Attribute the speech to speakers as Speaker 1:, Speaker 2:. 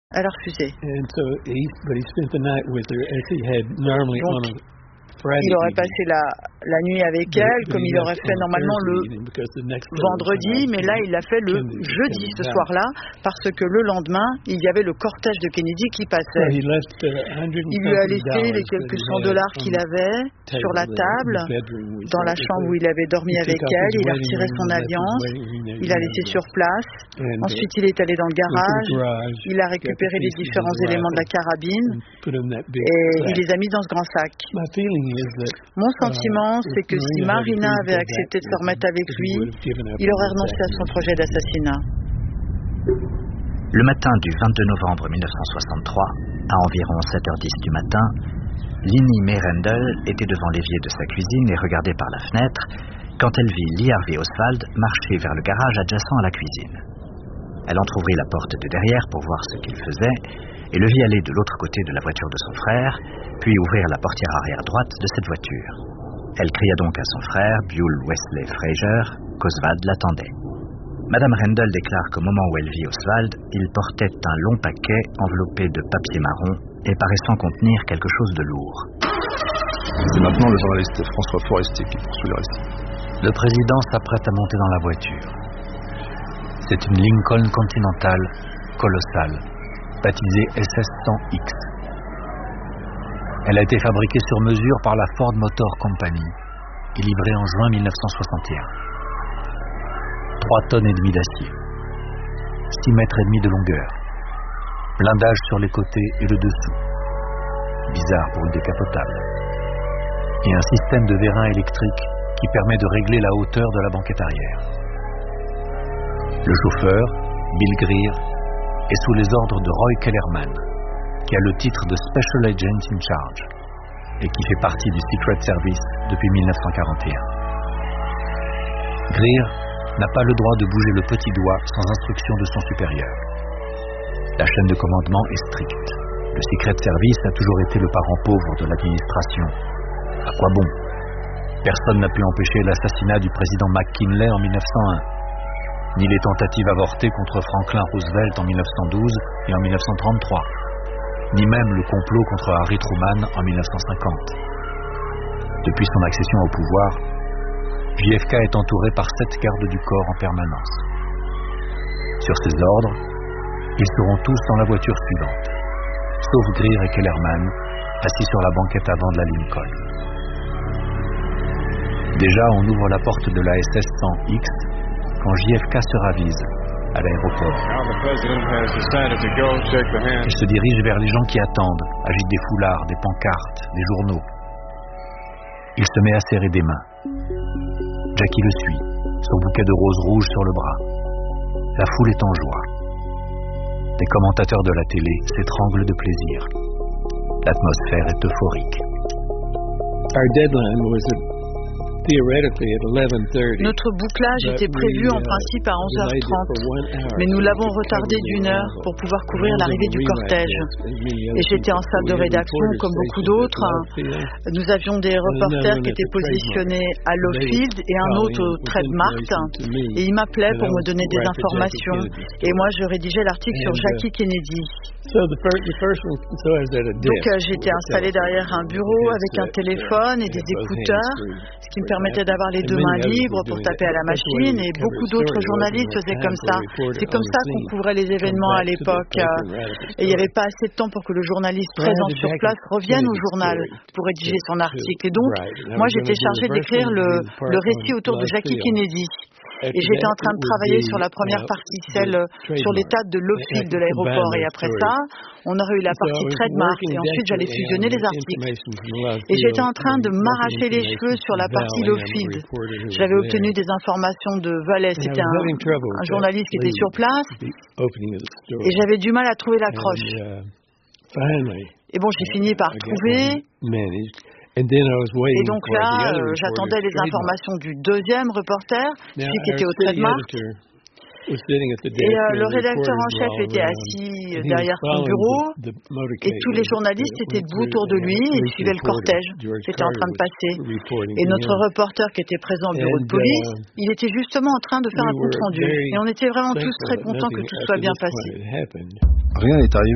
Speaker 1: Elle a refusé. Donc, il aurait passé la nuit avec elle, comme il aurait fait normalement le vendredi, mais là, il l'a fait le jeudi, ce soir-là, parce que le lendemain, il y avait le cortège de Kennedy qui passait. Il lui a laissé les quelques $100 qu'il avait sur la table, dans la chambre où il avait dormi avec elle. Il a retiré son alliance, il a laissé sur place. Ensuite, il est allé dans le garage, il a récupéré les différents éléments de la carabine et il les a mis dans ce grand sac. Mon sentiment, c'est que si Marina avait accepté de se remettre avec lui, il aurait renoncé à son projet d'assassinat.
Speaker 2: Le matin du 22 novembre 1963, à environ 7h10 du matin, Linnie Mae Rendell était devant l'évier de sa cuisine et regardait par la fenêtre quand elle vit Lee Harvey Oswald marcher vers le garage adjacent à la cuisine. Elle entrouvrit la porte de derrière pour voir ce qu'il faisait et le vit aller de l'autre côté de la voiture de son frère, puis ouvrir la portière arrière droite de cette voiture. Elle cria donc à son frère, Buell Wesley Fraser, qu'Oswald l'attendait. Madame Rendell déclare qu'au moment où elle vit Oswald, il portait un long paquet enveloppé de papier marron et paraissant contenir quelque chose de lourd.
Speaker 3: C'est maintenant le journaliste François Forestier qui poursuit le récit.
Speaker 4: Le président s'apprête à monter dans la voiture. C'est une Lincoln Continental colossale, baptisée SS-100X. Elle a été fabriquée sur mesure par la Ford Motor Company et livrée en juin 1961. 3 tonnes et demie d'acier, 6 mètres et demi de longueur, blindage sur les côtés et le dessous, bizarre pour une décapotable, et un système de vérin électrique qui permet de régler la hauteur de la banquette arrière. Le chauffeur, Bill Greer, est sous les ordres de Roy Kellerman, qui a le titre de Special Agent in Charge et qui fait partie du Secret Service depuis 1941. Greer n'a pas le droit de bouger le petit doigt sans instruction de son supérieur. La chaîne de commandement est stricte. Le Secret Service a toujours été le parent pauvre de l'administration. À quoi bon? Personne n'a pu empêcher l'assassinat du président McKinley en 1901. Ni les tentatives avortées contre Franklin Roosevelt en 1912 et en 1933, ni même le complot contre Harry Truman en 1950. Depuis son accession au pouvoir, JFK est entouré par 7 gardes du corps en permanence. Sur ses ordres, ils seront tous dans la voiture suivante, sauf Greer et Kellerman, assis sur la banquette avant de la Lincoln. Déjà, on ouvre la porte de la SS-100X quand JFK se ravise à l'aéroport. Il se dirige vers les gens qui attendent, agite des foulards, des pancartes, des journaux. Il se met à serrer des mains. Jackie le suit, son bouquet de roses rouges sur le bras. La foule est en joie. Les commentateurs de la télé s'étranglent de plaisir. L'atmosphère est euphorique.
Speaker 5: Our deadline was
Speaker 1: Notre bouclage était prévu en principe à 11h30, mais nous l'avons retardé d'1 heure pour pouvoir couvrir l'arrivée du cortège. Et j'étais en salle de rédaction comme beaucoup d'autres. Nous avions des reporters qui étaient positionnés à Lowfield et un autre au Trademark, et ils m'appelaient pour me donner des informations. Et moi, je rédigeais l'article sur Jackie Kennedy. Donc j'étais installé derrière un bureau avec un téléphone et des écouteurs, ce qui me permettait d'avoir les 2 mains libres pour taper à la machine, et beaucoup d'autres journalistes faisaient comme ça. C'est comme ça qu'on couvrait les événements à l'époque. Et il n'y avait pas assez de temps pour que le journaliste présent sur place revienne au journal pour rédiger son article. Et donc, moi j'étais chargée d'écrire le récit autour de Jackie Kennedy. Et j'étais en train de travailler sur la première partie, celle sur l'état de Lowfield de l'aéroport. Et après ça, on aurait eu la partie Trademark. Et ensuite, j'allais fusionner les articles. Et j'étais en train de m'arracher les cheveux sur la partie Lowfield. J'avais obtenu des informations de Valais. C'était un journaliste qui était sur place. Et j'avais du mal à trouver l'accroche. Et bon, j'ai fini par trouver. Et donc là, j'attendais les informations du deuxième reporter, celui qui était au Trademark. Et le rédacteur en chef était assis derrière son bureau, et tous les journalistes étaient debout autour de lui et suivaient le cortège qui était en train de passer. Et notre reporter qui était présent au bureau de police, il était justement en train de faire un compte rendu. Et on était vraiment tous très contents que tout soit bien passé.
Speaker 3: Rien n'est arrivé